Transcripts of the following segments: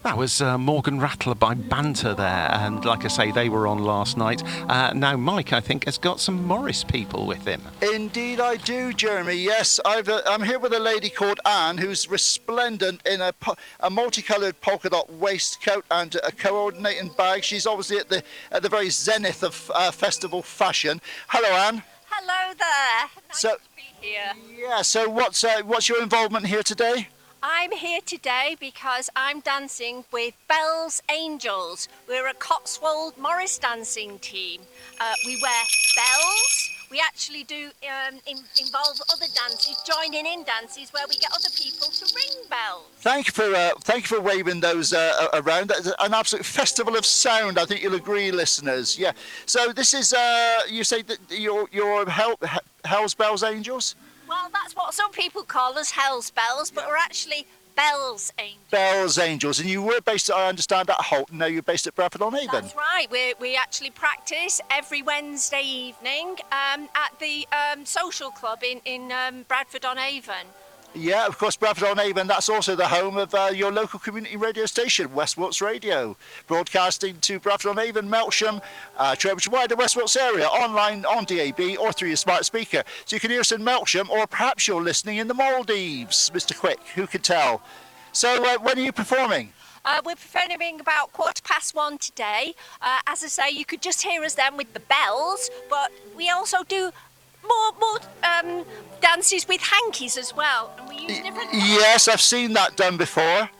That was Morgan Rattler by Banter there, and like I say, they were on last night. Now Mike, I think, has got some Morris people with him. Indeed I do, Jeremy. Yes, I'm here with a lady called Anne, who's resplendent in a multicoloured polka dot waistcoat and a coordinating bag. She's obviously at the very zenith of festival fashion. Hello, Anne. Hello there. Nice to be here. Yeah. So what's your involvement here today? I'm here today because I'm dancing with Bell's Angels. We're a Cotswold Morris dancing team. We wear bells. We actually do involve other dances, joining in dances where we get other people to ring bells. Thank you for waving those around. That's an absolute festival of sound. I think you'll agree, listeners. Yeah. So this is you say that you're Hell's Bells Angels. Well, that's what some people call us, Hell's Bells, but we're actually Bell's Angels. Bell's Angels, and you were based, I understand, at Holt. Now you're based at Bradford-on-Avon. That's right. We actually practice every Wednesday evening at the social club in Bradford-on-Avon. Yeah, of course, Bradford-on-Avon, that's also the home of your local community radio station, West Wilts Radio, broadcasting to Bradford-on-Avon, Melksham, Trowbridge, wider West Wilts area, online, on DAB, or through your smart speaker. So you can hear us in Melksham, or perhaps you're listening in the Maldives, Mr. Quick, who can tell? So when are you performing? We're performing about 1:15 today. As I say, you could just hear us then with the bells, but we also do more dances with hankies as well, and we use different. Yes, I've seen that done before.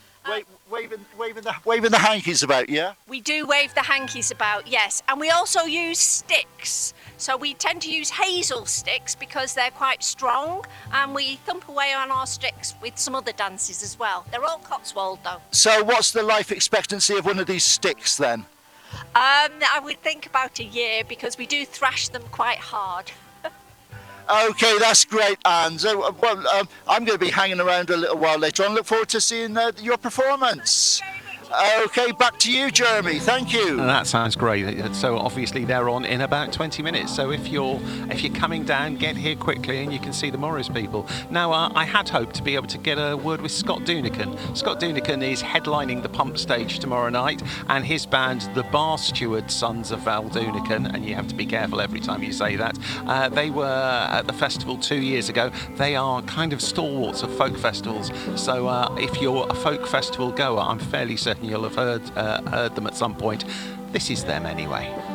Waving the hankies about, yeah. We do wave the hankies about, yes, and we also use sticks. So we tend to use hazel sticks because they're quite strong, and we thump away on our sticks with some other dances as well. They're all Cotswold though. So what's the life expectancy of one of these sticks then? I would think about a year because we do thrash them quite hard. Okay, that's great, Anne. So, I'm going to be hanging around a little while later on. Look forward to seeing your performance. Okay, back to you, Jeremy. Thank you. That sounds great. So obviously they're on in about 20 minutes. So if you're coming down, get here quickly and you can see the Morris people. Now, I had hoped to be able to get a word with Scott Doonican. Scott Doonican is headlining the Pump Stage tomorrow night, and his band, the Bar Steward Sons of Val Doonican, and you have to be careful every time you say that. They were at the festival 2 years ago. They are kind of stalwarts of folk festivals. So if you're a folk festival goer, I'm fairly certain you'll have heard them at some point. This is them anyway.